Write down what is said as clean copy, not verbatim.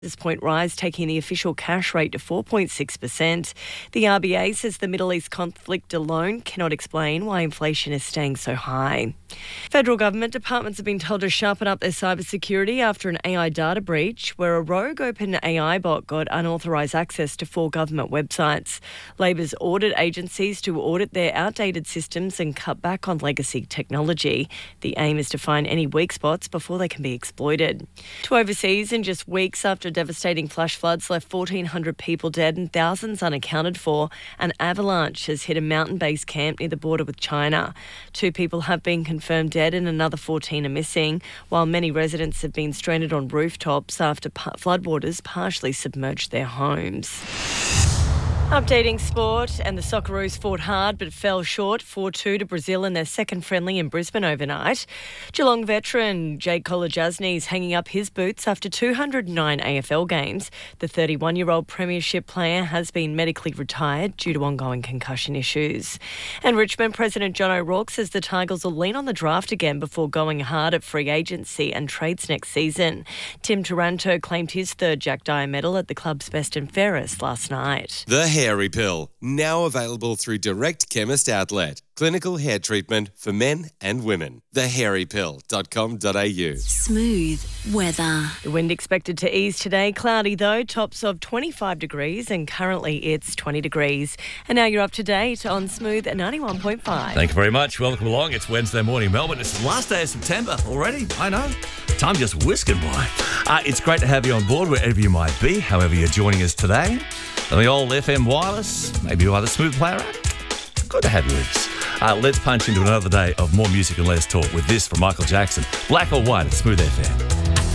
This point rise, taking the official cash rate to 4.6%. The RBA says the Middle East conflict alone cannot explain why inflation is staying so high. Federal government departments have been told to sharpen up their cybersecurity after an AI data breach where a rogue OpenAI bot got unauthorised access to 4 government websites. Labor's audit agencies to audit their outdated systems and cut back on legacy technology. The aim is to find any weak spots before they can be exploited. To overseas, in just weeks after devastating flash floods left 1,400 people dead and thousands unaccounted for, an avalanche has hit a mountain base camp near the border with China. 2 people have been confirmed dead and another 14 are missing, while many residents have been stranded on rooftops after floodwaters partially submerged their homes. Updating sport, and the Socceroos fought hard but fell short 4-2 to Brazil in their second friendly in Brisbane overnight. Geelong veteran Jake Kolodjasny is hanging up his boots after 209 AFL games. The 31-year-old premiership player has been medically retired due to ongoing concussion issues. And Richmond President John O'Rourke says the Tigers will lean on the draft again before going hard at free agency and trades next season. Tim Taranto claimed his 3rd Jack Dyer medal at the club's best and fairest last night. The Hairy Pill, now available through Direct Chemist Outlet. Clinical hair treatment for men and women. thehairypill.com.au. Smooth weather. The wind expected to ease today. Cloudy though, tops of 25 degrees and currently it's 20 degrees. And now you're up to date on Smooth at 91.5. Thank you very much. Welcome along. It's Wednesday morning, Melbourne. It's the last day of September already. I know. Time just whisking by. It's great to have you on board wherever you might be, however you're joining us today. On the old FM wireless, maybe you are the Smooth Player app. Good to have you with us. Let's punch into another day of more music and less talk with this from Michael Jackson. Black or White at Smooth FM.